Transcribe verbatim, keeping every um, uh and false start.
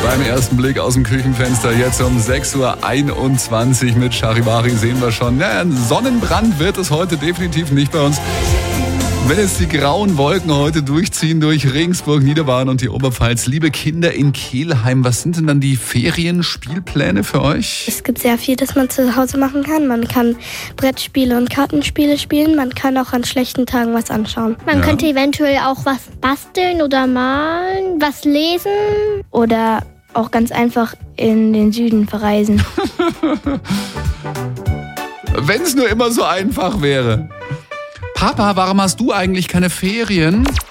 Beim ersten Blick aus dem Küchenfenster jetzt um sechs Uhr einundzwanzig mit Charivari sehen wir schon. Ja, ein Sonnenbrand wird es heute definitiv nicht bei uns. Wenn jetzt die grauen Wolken heute durchziehen durch Regensburg, Niederbayern und die Oberpfalz. Liebe Kinder in Kelheim, was sind denn dann die Ferienspielpläne für euch? Es gibt sehr viel, das man zu Hause machen kann. Man kann Brettspiele und Kartenspiele spielen. Man kann auch an schlechten Tagen was anschauen. Man Ja. könnte eventuell auch was basteln oder malen, was lesen. Oder auch ganz einfach in den Süden verreisen. Wenn es nur immer so einfach wäre. Papa, warum hast du eigentlich keine Ferien?